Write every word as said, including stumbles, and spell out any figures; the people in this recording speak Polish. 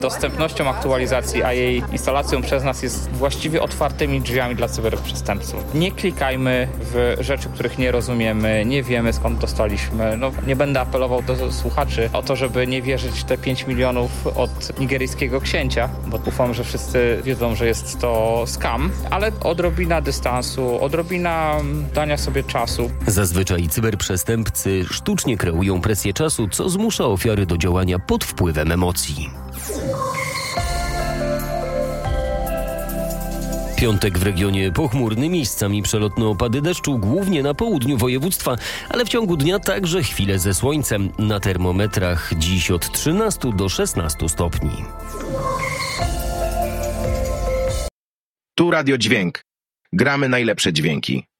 Dostępnością aktualizacji, a jej instalacją przez nas jest właściwie otwartymi drzwiami dla cyberprzestępców. Nie klikajmy w rzeczy, których nie rozumiemy, nie wiemy skąd dostaliśmy. No, nie będę apelował do słuchaczy o to, żeby nie wierzyć te pięć milionów od nigeryjskiego księcia, bo ufam, że wszyscy wiedzą, że jest to scam, ale odrobina dystansu, odrobina dania sobie czasu. Zazwyczaj cyberprzestępcy sztucznie kreują presję czasu, co zmusza ofiary do działania pod wpływem emocji. Piątek w regionie pochmurny, miejscami przelotne opady deszczu, głównie na południu województwa, ale w ciągu dnia także chwile ze słońcem. Na termometrach dziś od trzynastu do szesnastu stopni. Tu Radio Dźwięk. Gramy najlepsze dźwięki.